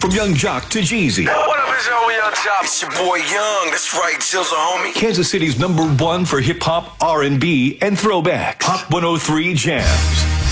From Young Jock to Jeezy. What up, it's your Young Jock? It's your boy Young. That's right, Jill's a homie. Kansas City's #1 for hip hop, R&B, and throwback. Hot 103 Jams.